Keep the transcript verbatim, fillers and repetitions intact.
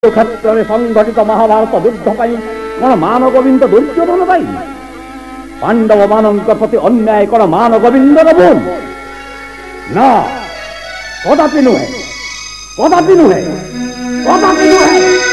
ক্ষেত্রে সংঘটিত মহাভারত যুদ্ধ পাই কোন মান গোবিন্দ দুর্যোধন পাই পাণ্ডব ମାନଙ୍କ প্রতি অন্যায় কোন মান গোবিন্দর বোন না, কদাপি নুহে, কদাপি নুহে, কদাপি নুহে।